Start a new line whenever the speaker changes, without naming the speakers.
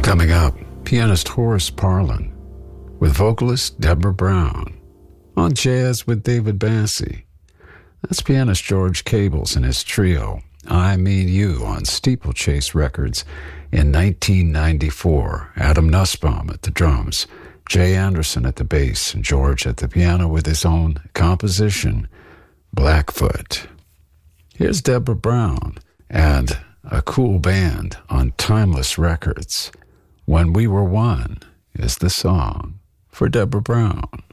Coming up, pianist Horace Parlan with vocalist Deborah Brown on Jazz with David Bassey. That's pianist George Cables and his trio, I Mean You, on Steeplechase Records in 1994. Adam Nussbaum at the drums, Jay Anderson at the bass, and George at the piano with his own composition, Blackfoot. Here's Deborah Brown and a cool band on Timeless Records. When We Were One is the song for Deborah Brown.